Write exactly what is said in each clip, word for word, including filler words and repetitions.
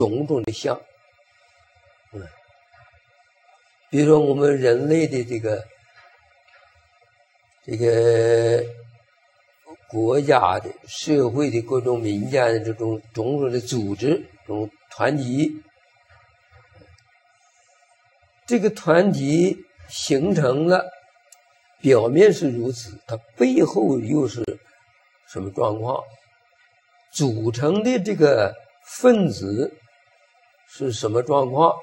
种种的相。嗯，比如说我们人类的这个这个国家的、社会的各种民间的这种种种的组织、这种团体，这个团体形成了，表面是如此，它背后又是什么状况？组成的这个分子是什么状况？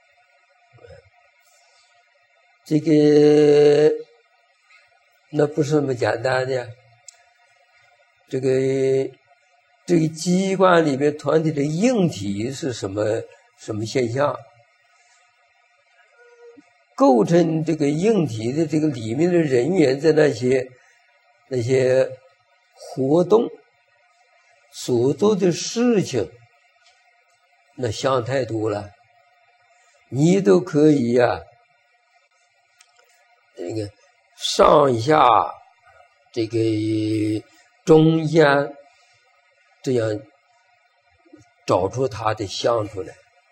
这个那不是那么简单的。这个这个机关里面团体的硬体是什么什么现象？构成这个硬体的这个里面的人员在那些那些活动所做的事情，那想太多了，你都可以呀、啊，那个上下这个中间这样找出它的相出来。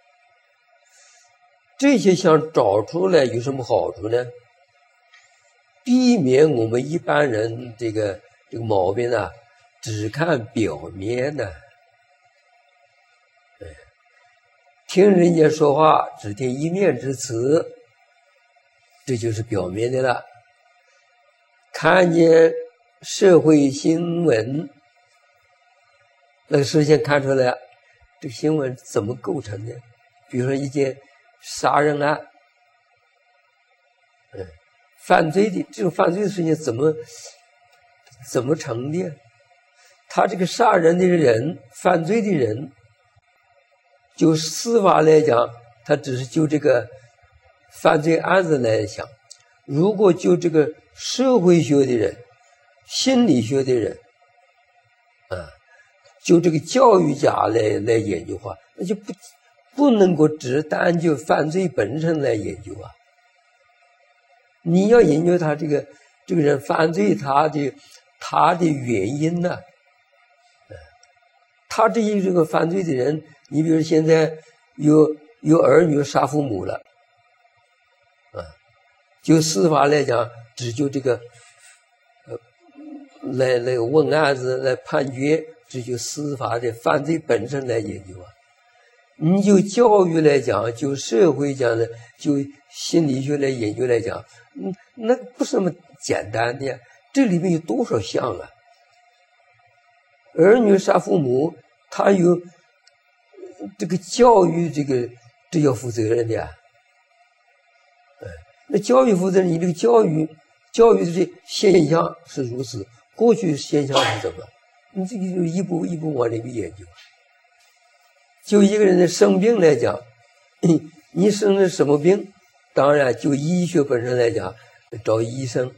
这些想找出来有什么好处呢？避免我们一般人这个这个毛病呢，只看表面呢，听人家说话只听一面之词，这就是表面的了。看见社会新闻，那个首先看出来这个新闻怎么构成的。比如说一件杀人案，嗯，犯罪的这种犯罪的事情怎么怎么成的？他这个杀人的人、犯罪的人，就司法来讲，他只是就这个犯罪案子来想；如果就这个社会学的人、心理学的人，啊，就这个教育家来来研究的话，那就不不能够只单就犯罪本身来研究啊。你要研究他这个这个人犯罪他的他的原因呢、啊？他这一这个犯罪的人，你比如现在有有儿女杀父母了，啊，就司法来讲，只就这个呃来来问案子来判决，只就司法的犯罪本身来研究啊。你就教育来讲，就社会讲的，就心理学来研究来讲，嗯，那不是那么简单的呀。这里面有多少项啊？儿女杀父母，他有这个教育，这个这要负责任的呀。哎，那教育负责任，你这个教育教育的现象是如此，过去现象是怎么？你这个就一步一步往里面研究。就一个人的生病来讲，你生的什么病？当然，就医学本身来讲，找医生。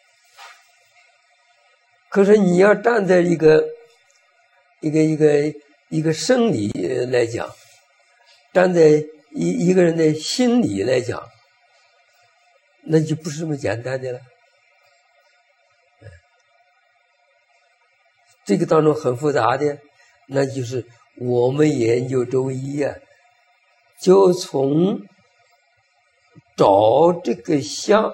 可是你要站在一个一个一个一个生理来讲，站在一一个人的心理来讲，那就不是那么简单的了。这个当中很复杂的，那就是我们研究中医啊，就从找这个相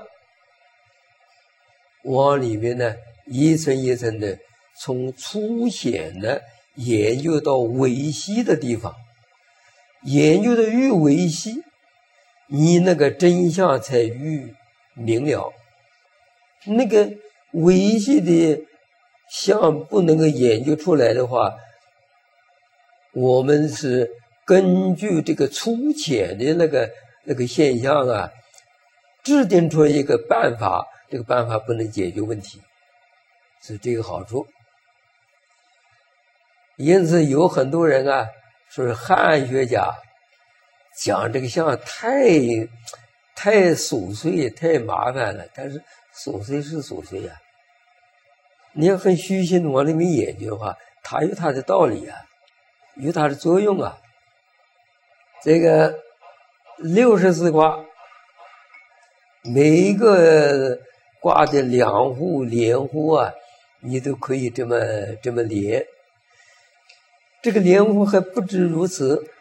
往里面呢，一层一层的，从粗浅的研究到维细的地方，研究的越维细，你那个真相才越明了。那个维细的相不能够研究出来的话，我们是根据这个粗浅的那个那个现象啊，制定出一个办法，这个办法不能解决问题，是这个好处。因此有很多人啊，说是汉学家讲这个相太太琐碎太麻烦了，但是琐碎是琐碎呀、啊，你要很虚心的往里面研究的话，它有它的道理啊，有它的作用啊。这个六十四卦，每一个卦的两户连户啊，你都可以这么这么连。这个连户还不止如此，